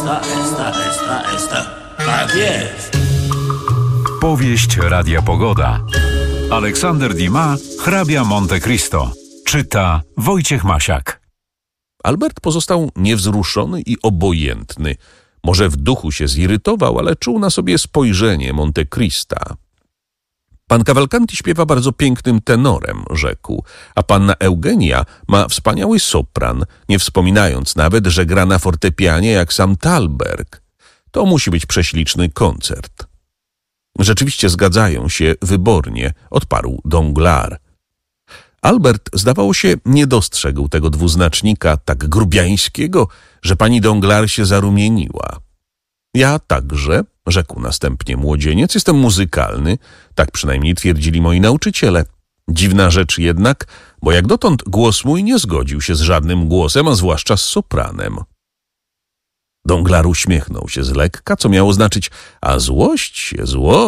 Esta. Tak jest. Powieść Radia Pogoda. Aleksander Dumas, hrabia Monte Cristo. Czyta Wojciech Masiak. Albert pozostał niewzruszony i obojętny. Może w duchu się zirytował, ale czuł na sobie spojrzenie Monte Crista. Pan Cavalcanti śpiewa bardzo pięknym tenorem, rzekł, a panna Eugenia ma wspaniały sopran, nie wspominając nawet, że gra na fortepianie jak sam Thalberg. To musi być prześliczny koncert. Rzeczywiście zgadzają się wybornie, odparł Danglars. Albert, zdawało się, nie dostrzegł tego dwuznacznika tak grubiańskiego, że pani Danglars się zarumieniła. Ja także, rzekł następnie młodzieniec, jestem muzykalny, tak przynajmniej twierdzili moi nauczyciele. Dziwna rzecz jednak, bo jak dotąd głos mój nie zgodził się z żadnym głosem, a zwłaszcza z sopranem. Danglars uśmiechnął się z lekka, co miało znaczyć, a złość.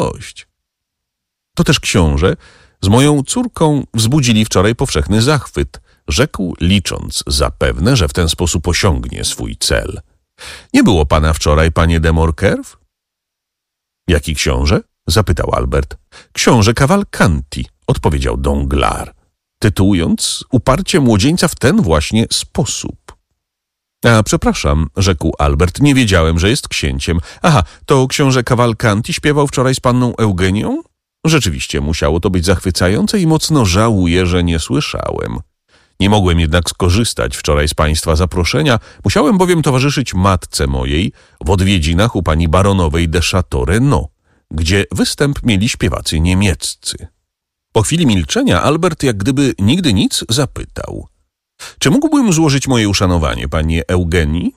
To też książę z moją córką wzbudzili wczoraj powszechny zachwyt, rzekł, licząc zapewne, że w ten sposób osiągnie swój cel. Nie było pana wczoraj, panie de Morcerf? Jaki książę? Zapytał Albert. Książę Cavalcanti, odpowiedział Danglars, tytułując uparcie młodzieńca w ten właśnie sposób. A przepraszam, rzekł Albert, nie wiedziałem, że jest księciem. Aha, to książę Cavalcanti śpiewał wczoraj z panną Eugenią? Rzeczywiście musiało to być zachwycające i mocno żałuję, że nie słyszałem. Nie mogłem jednak skorzystać wczoraj z państwa zaproszenia, musiałem bowiem towarzyszyć matce mojej w odwiedzinach u pani baronowej de Château-Renaud, gdzie występ mieli śpiewacy niemieccy. Po chwili milczenia Albert, jak gdyby nigdy nic, zapytał. Czy mógłbym złożyć moje uszanowanie panie Eugenii?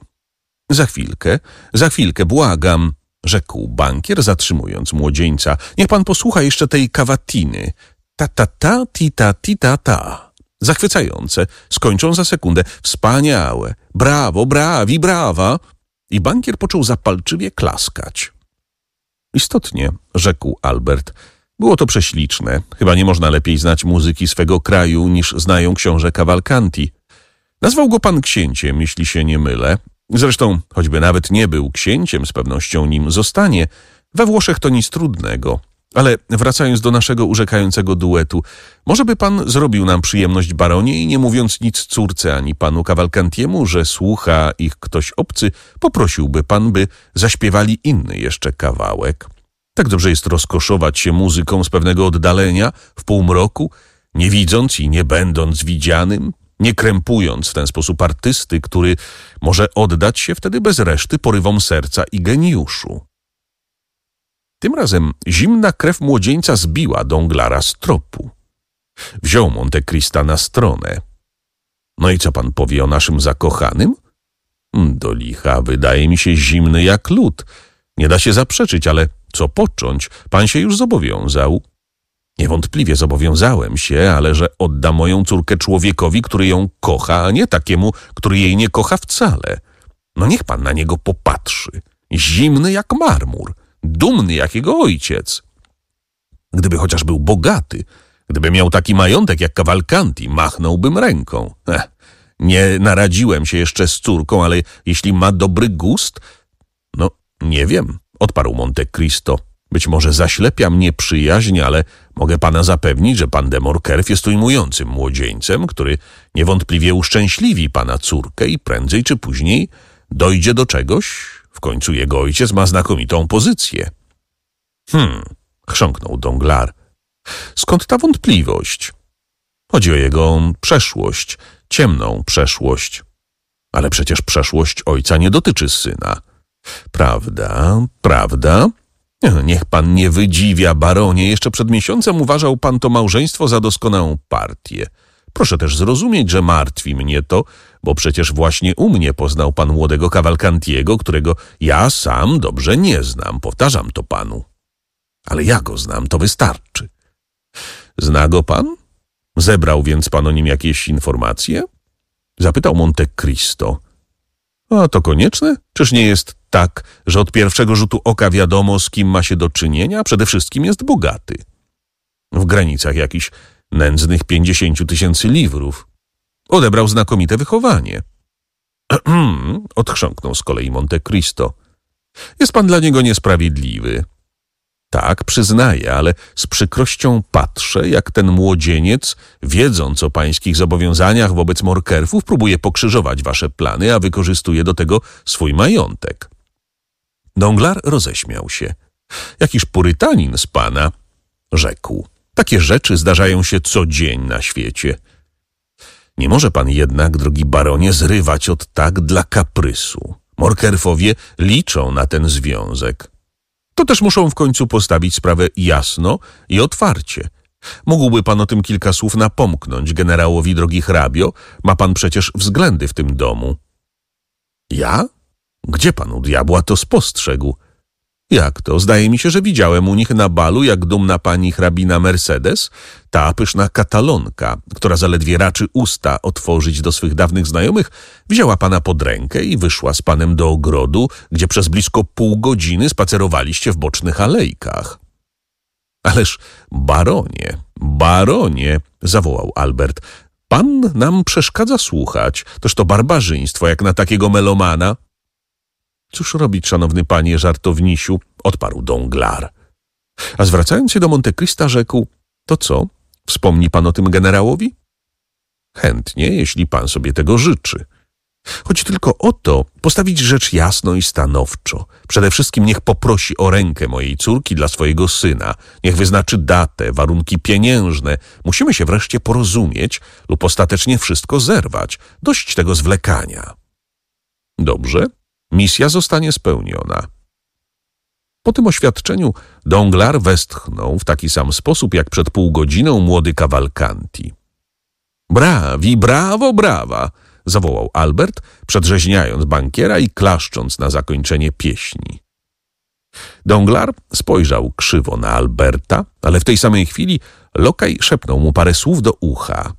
Za chwilkę, błagam, rzekł bankier, zatrzymując młodzieńca. Niech pan posłucha jeszcze tej kawatiny. Ta, ti-ta. Zachwycające, skończą za sekundę. Wspaniałe, brawo, brawi, brawa. I bankier począł zapalczywie klaskać. Istotnie, rzekł Albert, było to prześliczne. Chyba nie można lepiej znać muzyki swego kraju, niż znają książę Cavalcanti. Nazwał go pan księciem, jeśli się nie mylę. Zresztą, choćby nawet nie był księciem, z pewnością nim zostanie. We Włoszech to nic trudnego. Ale wracając do naszego urzekającego duetu, może by pan zrobił nam przyjemność, baronie, i nie mówiąc nic córce ani panu Cavalcantiemu, że słucha ich ktoś obcy, poprosiłby pan, by zaśpiewali inny jeszcze kawałek. Tak dobrze jest rozkoszować się muzyką z pewnego oddalenia, w półmroku, nie widząc i nie będąc widzianym, nie krępując w ten sposób artysty, który może oddać się wtedy bez reszty porywom serca i geniuszu. Tym razem zimna krew młodzieńca zbiła Danglara z tropu. Wziął Monte Crista na stronę. No i co pan powie o naszym zakochanym? Do licha, wydaje mi się zimny jak lód. Nie da się zaprzeczyć, ale co począć? Pan się już zobowiązał. Niewątpliwie zobowiązałem się, ale że oddam moją córkę człowiekowi, który ją kocha, a nie takiemu, który jej nie kocha wcale. No niech pan na niego popatrzy. Zimny jak marmur. Dumny jak jego ojciec. Gdyby chociaż był bogaty, gdyby miał taki majątek jak Cavalcanti, machnąłbym ręką. Nie naradziłem się jeszcze z córką, ale jeśli ma dobry gust... No, nie wiem, odparł Monte Cristo. Być może zaślepia mnie przyjaźń, ale mogę pana zapewnić, że pan de Morcerf jest ujmującym młodzieńcem, który niewątpliwie uszczęśliwi pana córkę i prędzej czy później dojdzie do czegoś. W końcu jego ojciec ma znakomitą pozycję. Chrząknął Danglars. Skąd ta wątpliwość? Chodzi o jego przeszłość, ciemną przeszłość. Ale przecież przeszłość ojca nie dotyczy syna. Prawda? Niech pan nie wydziwia, baronie. Jeszcze przed miesiącem uważał pan to małżeństwo za doskonałą partię. Proszę też zrozumieć, że martwi mnie to, bo przecież właśnie u mnie poznał pan młodego Cavalcantiego, którego ja sam dobrze nie znam. Powtarzam to panu. Ale ja go znam, to wystarczy. Zna go pan? Zebrał więc pan o nim jakieś informacje? Zapytał Monte Cristo. A to konieczne? Czyż nie jest tak, że od pierwszego rzutu oka wiadomo, z kim ma się do czynienia? Przede wszystkim jest bogaty. W granicach jakichś nędznych 50 000 liwrów. Odebrał znakomite wychowanie. odchrząknął z kolei Monte Cristo. Jest pan dla niego niesprawiedliwy. Tak, przyznaję, ale z przykrością patrzę, jak ten młodzieniec, wiedząc o pańskich zobowiązaniach wobec Morkerfów, próbuje pokrzyżować wasze plany, a wykorzystuje do tego swój majątek. Danglars roześmiał się. Jakiż purytanin z pana, rzekł. Takie rzeczy zdarzają się co dzień na świecie. Nie może pan jednak, drogi baronie, zrywać od tak dla kaprysu. Morkerfowie liczą na ten związek. To też muszą w końcu postawić sprawę jasno i otwarcie. Mógłby pan o tym kilka słów napomknąć generałowi, drogi hrabio? Ma pan przecież względy w tym domu. Ja? Gdzie pan u diabła to spostrzegł? Jak to? Zdaje mi się, że widziałem u nich na balu, jak dumna pani hrabina Mercedes, ta pyszna katalonka, która zaledwie raczy usta otworzyć do swych dawnych znajomych, wzięła pana pod rękę i wyszła z panem do ogrodu, gdzie przez blisko pół godziny spacerowaliście w bocznych alejkach. Ależ, baronie, zawołał Albert, pan nam przeszkadza słuchać, toż to barbarzyństwo jak na takiego melomana. Cóż robić, szanowny panie żartownisiu, odparł Danglars. A zwracając się do Monte Crista rzekł, to co, wspomni pan o tym generałowi? Chętnie, jeśli pan sobie tego życzy. Chodzi tylko o to, postawić rzecz jasno i stanowczo. Przede wszystkim niech poprosi o rękę mojej córki dla swojego syna. Niech wyznaczy datę, warunki pieniężne. Musimy się wreszcie porozumieć lub ostatecznie wszystko zerwać. Dość tego zwlekania. Dobrze? Misja zostanie spełniona. Po tym oświadczeniu Danglars westchnął w taki sam sposób jak przed pół godziną młody Cavalcanti. Brawi, brawo, brawa! Zawołał Albert, przedrzeźniając bankiera i klaszcząc na zakończenie pieśni. Danglars spojrzał krzywo na Alberta, ale w tej samej chwili lokaj szepnął mu parę słów do ucha.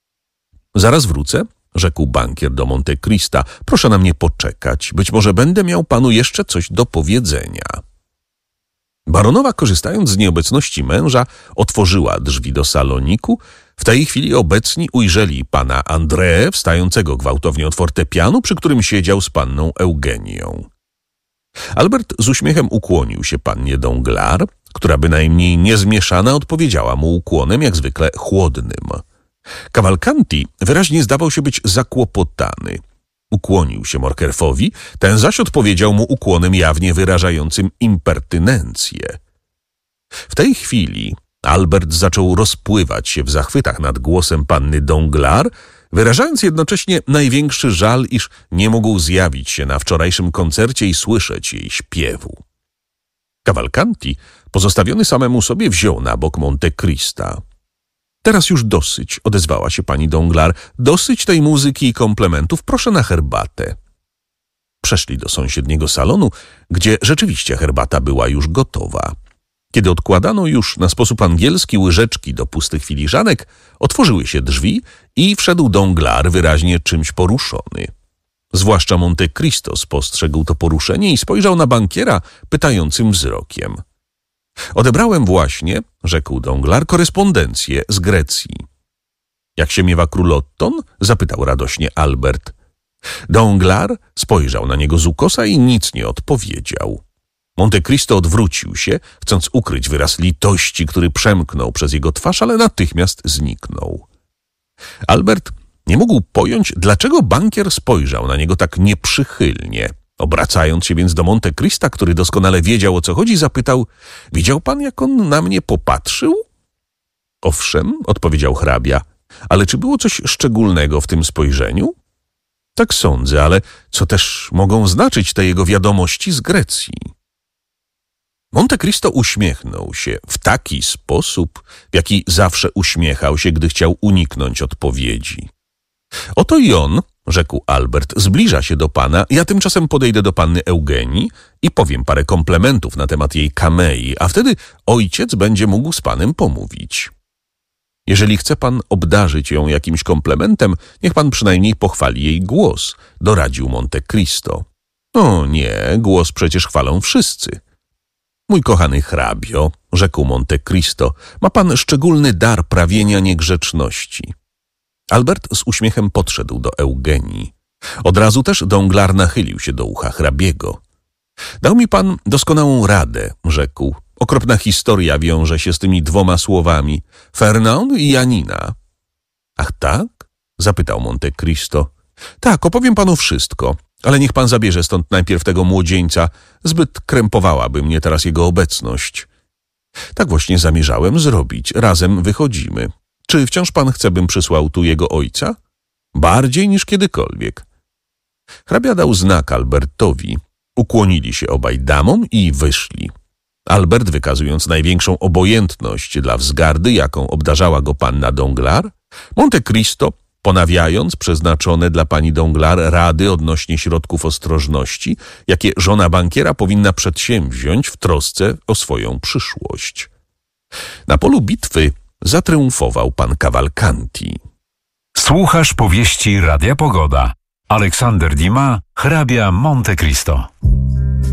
Zaraz wrócę, rzekł bankier do Monte Crista. Proszę na mnie poczekać. Być może będę miał panu jeszcze coś do powiedzenia. Baronowa, korzystając z nieobecności męża, otworzyła drzwi do saloniku. W tej chwili obecni ujrzeli pana André, wstającego gwałtownie od fortepianu, przy którym siedział z panną Eugenią. Albert z uśmiechem ukłonił się pannie Danglars, która bynajmniej niezmieszana odpowiedziała mu ukłonem, jak zwykle chłodnym. Cavalcanti wyraźnie zdawał się być zakłopotany. Ukłonił się Morkerfowi, ten zaś odpowiedział mu ukłonem jawnie wyrażającym impertynencję. W tej chwili Albert zaczął rozpływać się w zachwytach nad głosem panny Danglars, wyrażając jednocześnie największy żal, iż nie mógł zjawić się na wczorajszym koncercie i słyszeć jej śpiewu. Cavalcanti, pozostawiony samemu sobie, wziął na bok Monte Crista. Teraz już dosyć, odezwała się pani Danglars. Dosyć tej muzyki i komplementów, proszę na herbatę. Przeszli do sąsiedniego salonu, gdzie rzeczywiście herbata była już gotowa. Kiedy odkładano już na sposób angielski łyżeczki do pustych filiżanek, otworzyły się drzwi i wszedł Danglars wyraźnie czymś poruszony. Zwłaszcza Monte Cristo spostrzegł to poruszenie i spojrzał na bankiera pytającym wzrokiem. Odebrałem właśnie, rzekł Danglars, korespondencję z Grecji. Jak się miewa król Otton? Zapytał radośnie Albert. Danglars spojrzał na niego z ukosa i nic nie odpowiedział. Monte Cristo odwrócił się, chcąc ukryć wyraz litości, który przemknął przez jego twarz, ale natychmiast zniknął. Albert nie mógł pojąć, dlaczego bankier spojrzał na niego tak nieprzychylnie. Obracając się więc do Monte Crista, który doskonale wiedział, o co chodzi, zapytał: widział pan, jak on na mnie popatrzył? Owszem, odpowiedział hrabia, ale czy było coś szczególnego w tym spojrzeniu? Tak sądzę, ale co też mogą znaczyć te jego wiadomości z Grecji? Monte Cristo uśmiechnął się w taki sposób, w jaki zawsze uśmiechał się, gdy chciał uniknąć odpowiedzi. Oto i on, rzekł Albert, zbliża się do pana, ja tymczasem podejdę do panny Eugenii i powiem parę komplementów na temat jej kamei, a wtedy ojciec będzie mógł z panem pomówić. Jeżeli chce pan obdarzyć ją jakimś komplementem, niech pan przynajmniej pochwali jej głos, doradził Monte Cristo. O nie, głos przecież chwalą wszyscy. Mój kochany hrabio, rzekł Monte Cristo, ma pan szczególny dar prawienia niegrzeczności. Albert z uśmiechem podszedł do Eugenii. Od razu też Danglars nachylił się do ucha hrabiego. Dał mi pan doskonałą radę, rzekł. Okropna historia wiąże się z tymi dwoma słowami. Fernand i Janina. Ach tak? Zapytał Monte Cristo. Tak, opowiem panu wszystko, ale niech pan zabierze stąd najpierw tego młodzieńca. Zbyt krępowałaby mnie teraz jego obecność. Tak właśnie zamierzałem zrobić. Razem wychodzimy. Czy wciąż pan chce, bym przysłał tu jego ojca? Bardziej niż kiedykolwiek. Hrabia dał znak Albertowi. Ukłonili się obaj damom i wyszli. Albert, wykazując największą obojętność dla wzgardy, jaką obdarzała go panna Danglars, Monte Cristo, ponawiając przeznaczone dla pani Danglars rady odnośnie środków ostrożności, jakie żona bankiera powinna przedsięwziąć w trosce o swoją przyszłość. Na polu bitwy zatriumfował pan Cavalcanti. Słuchasz powieści Radia Pogoda. Aleksander Dumas, hrabia Monte Cristo.